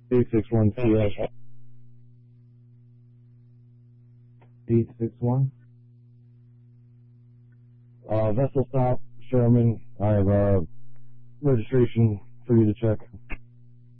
861 CS. 861. Vessel stop, Sherman. I have registration for you to check.